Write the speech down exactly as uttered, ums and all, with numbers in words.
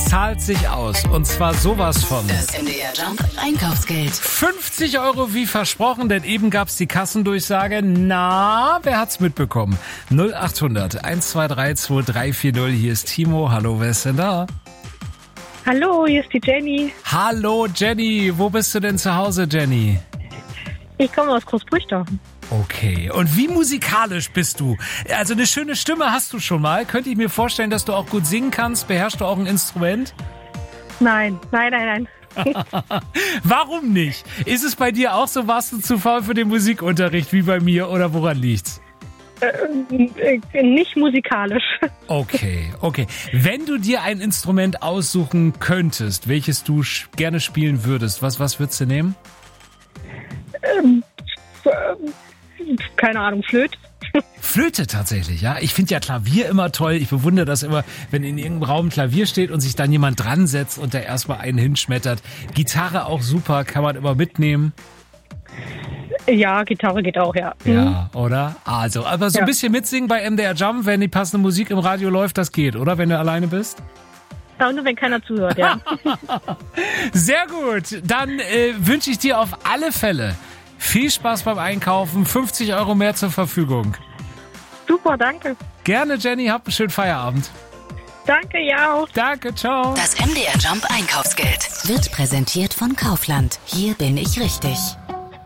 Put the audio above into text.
zahlt sich aus. Und zwar sowas von. Das M D R Jump Einkaufsgeld. fünfzig Euro wie versprochen, denn eben gab's die Kassendurchsage. Na, wer hat's mitbekommen? null acht hundert eins zwei drei zwei drei vier null. Hier ist Timo. Hallo, wer ist denn da? Hallo, hier ist die Jenny. Hallo, Jenny. Wo bist du denn zu Hause, Jenny? Ich komme aus Großbrüchthofen. Okay. Und wie musikalisch bist du? Also eine schöne Stimme hast du schon mal. Könnte ich mir vorstellen, dass du auch gut singen kannst? Beherrschst du auch ein Instrument? Nein, nein, nein, nein. Warum nicht? Ist es bei dir auch so, warst du zu faul für den Musikunterricht wie bei mir oder woran liegt's? Äh, äh, nicht musikalisch. Okay, okay. Wenn du dir ein Instrument aussuchen könntest, welches du sch- gerne spielen würdest, was, was würdest du nehmen? Ähm, äh, keine Ahnung, Flöte. Flöte tatsächlich, ja. Ich finde ja Klavier immer toll. Ich bewundere das immer, wenn in irgendeinem Raum ein Klavier steht und sich dann jemand dran setzt und der erstmal einen hinschmettert. Gitarre auch super, kann man immer mitnehmen. Ja, Gitarre geht auch, ja. Ja, oder? Also, aber so ein Ja. bisschen mitsingen bei M D R Jump, wenn die passende Musik im Radio läuft, das geht, oder? Wenn du alleine bist? Aber nur wenn keiner zuhört, ja. Sehr gut. Dann äh, wünsche ich dir auf alle Fälle viel Spaß beim Einkaufen. fünfzig Euro mehr zur Verfügung. Super, danke. Gerne, Jenny. Hab einen schönen Feierabend. Danke, ja auch. Danke, ciao. Das M D R Jump Einkaufsgeld wird präsentiert von Kaufland. Hier bin ich richtig.